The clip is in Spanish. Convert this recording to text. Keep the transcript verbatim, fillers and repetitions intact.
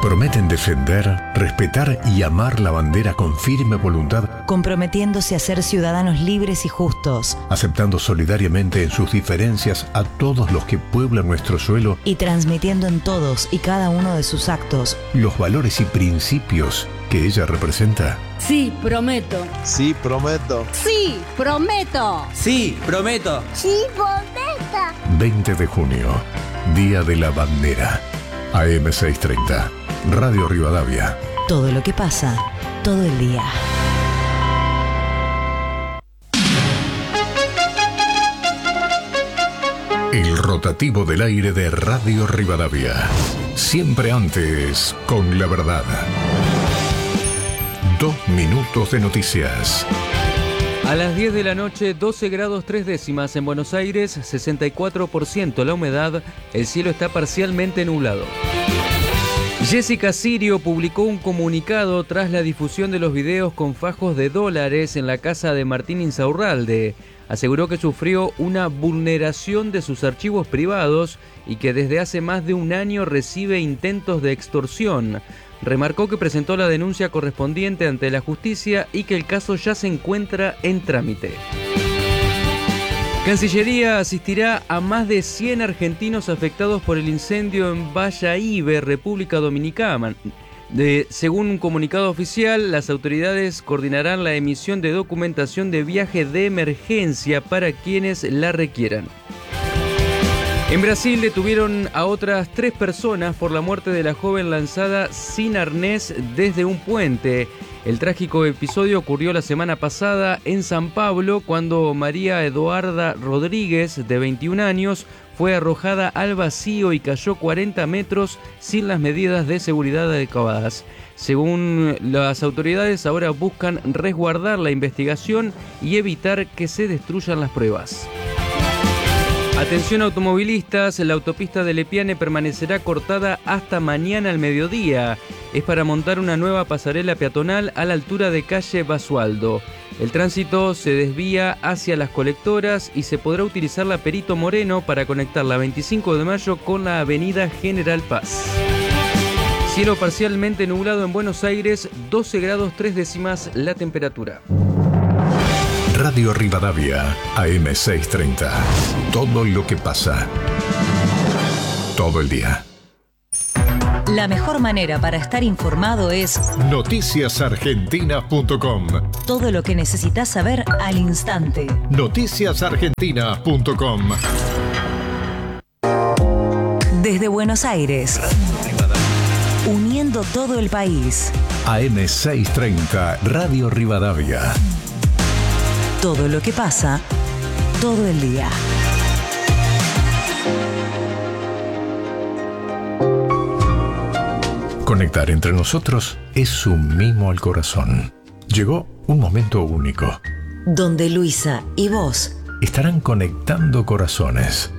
Prometen defender, respetar y amar la bandera con firme voluntad, comprometiéndose a ser ciudadanos libres y justos, aceptando solidariamente en sus diferencias a todos los que pueblan nuestro suelo y transmitiendo en todos y cada uno de sus actos los valores y principios que ella representa. Sí, prometo. Sí, prometo. Sí, prometo. Sí, prometo. Sí, prometo. veinte de junio, Día de la Bandera. A eme seiscientos treinta, Radio Rivadavia. Todo lo que pasa, todo el día. El rotativo del aire de Radio Rivadavia. Siempre antes, con la verdad. Dos minutos de noticias. A las diez de la noche, doce grados tres décimas en Buenos Aires, sesenta y cuatro por ciento la humedad, el cielo está parcialmente nublado. Jessica Sirio publicó un comunicado tras la difusión de los videos con fajos de dólares en la casa de Martín Insaurralde. Aseguró que sufrió una vulneración de sus archivos privados y que desde hace más de un año recibe intentos de extorsión. Remarcó que presentó la denuncia correspondiente ante la justicia y que el caso ya se encuentra en trámite. Cancillería asistirá a más de cien argentinos afectados por el incendio en Bayahíbe, República Dominicana. De, según un comunicado oficial, las autoridades coordinarán la emisión de documentación de viaje de emergencia para quienes la requieran. En Brasil detuvieron a otras tres personas por la muerte de la joven lanzada sin arnés desde un puente. El trágico episodio ocurrió la semana pasada en San Pablo, cuando María Eduarda Rodríguez, de veintiún años, fue arrojada al vacío y cayó cuarenta metros sin las medidas de seguridad adecuadas. Según las autoridades, ahora buscan resguardar la investigación y evitar que se destruyan las pruebas. Atención automovilistas, la autopista de Lepiane permanecerá cortada hasta mañana al mediodía. Es para montar una nueva pasarela peatonal a la altura de calle Basualdo. El tránsito se desvía hacia las colectoras y se podrá utilizar la Perito Moreno para conectar la veinticinco de mayo con la avenida General Paz. Cielo parcialmente nublado en Buenos Aires, doce grados tres décimas la temperatura. Radio Rivadavia, A eme seiscientos treinta. Todo lo que pasa. Todo el día. La mejor manera para estar informado es noticias argentinas punto com. Todo lo que necesitas saber al instante. noticias argentinas punto com. Desde Buenos Aires, uniendo todo el país. A eme seiscientos treinta, Radio Rivadavia. Todo lo que pasa, todo el día. Conectar entre nosotros es un mimo al corazón. Llegó un momento único. Donde Luisa y vos estarán conectando corazones.